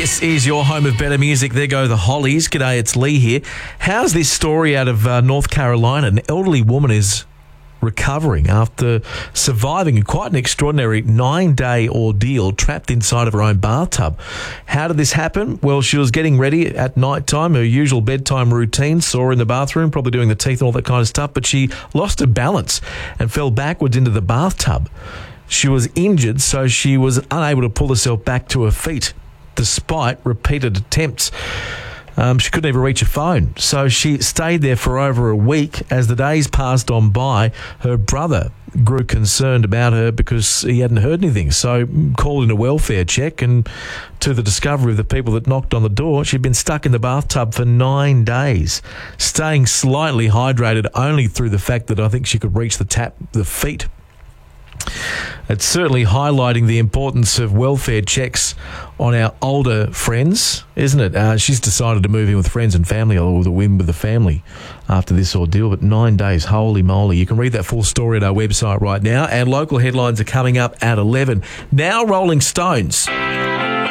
This is your home of better music. There go the Hollies. G'day, it's Lee here. How's this story out of North Carolina? An elderly woman is recovering after surviving quite an extraordinary 9-day ordeal trapped inside of her own bathtub. How did this happen? Well, she was getting ready at night time, her usual bedtime routine, saw her in the bathroom, probably doing the teeth and all that kind of stuff, but she lost her balance and fell backwards into the bathtub. She was injured, so she was unable to pull herself back to her feet, despite repeated attempts. She couldn't even reach a phone. So she stayed there for over a week. As the days passed on by, her brother grew concerned about her because he hadn't heard anything. So called in a welfare check, and to the discovery of the people that knocked on the door, she'd been stuck in the bathtub for 9 days, staying slightly hydrated only through the fact that I think she could reach the feet. It's certainly highlighting the importance of welfare checks on our older friends, isn't it? She's decided to move in with friends and family, or with the family after this ordeal. But 9 days, holy moly. You can read that full story at our website right now. And local headlines are coming up at 11. Now, Rolling Stones.